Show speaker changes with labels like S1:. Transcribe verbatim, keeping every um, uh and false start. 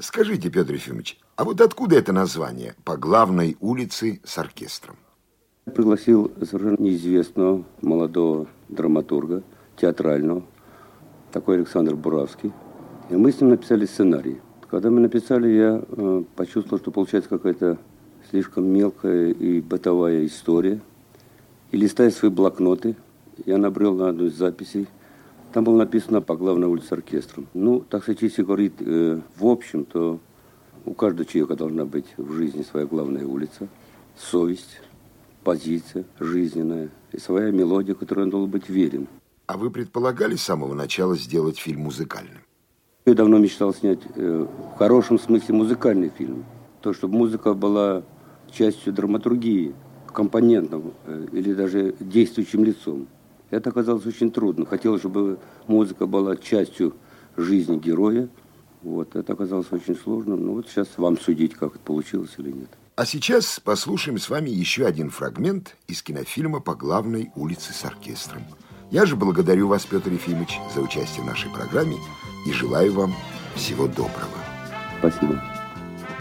S1: Скажите, Петр Ефимович, а вот откуда это название «По главной улице с оркестром»?
S2: Я пригласил совершенно неизвестного молодого драматурга, театрального, такой Александр Буравский. И мы с ним написали сценарий. Когда мы написали, я э, почувствовал, что получается какая-то слишком мелкая и бытовая история. И листая свои блокноты, я набрел на одну из записей. Там было написано «По главной улице с оркестром». Ну, так сказать, если говорить э, в общем, то у каждого человека должна быть в жизни своя главная улица, совесть, позиция жизненная и своя мелодия, которой он должен быть верен.
S1: А вы предполагали с самого начала сделать фильм музыкальным?
S2: Я давно мечтал снять э, в хорошем смысле музыкальный фильм. То, чтобы музыка была частью драматургии, компонентом э, или даже действующим лицом. Это оказалось очень трудно. Хотелось, чтобы музыка была частью жизни героя. Вот. Это оказалось очень сложно. Но вот сейчас вам судить, как это получилось или нет.
S1: А сейчас послушаем с вами еще один фрагмент из кинофильма «По главной улице с оркестром». Я же благодарю вас, Петр Ефимович, за участие в нашей программе и желаю вам всего доброго.
S2: Спасибо.